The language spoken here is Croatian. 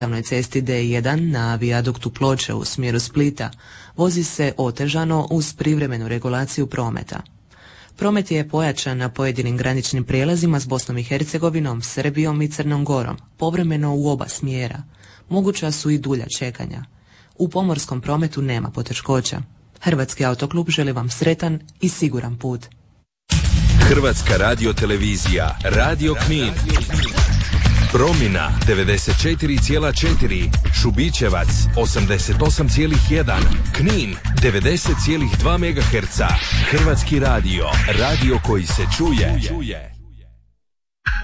Na cesti D1 na vijaduktu Ploče u smjeru Splita vozi se otežano uz privremenu regulaciju prometa. Promet je pojačan na pojedinim graničnim prijelazima s Bosnom i Hercegovinom, Srbijom i Crnom Gorom, povremeno u oba smjera. Moguća su i dulja čekanja. U pomorskom prometu nema poteškoća. Hrvatski autoklub želi vam sretan i siguran put. Hrvatska radiotelevizija, Radio Knin. Promina 94,4, Šubićevac 88,1, Knin 90,2 MHz. Hrvatski radio, radio koji se čuje.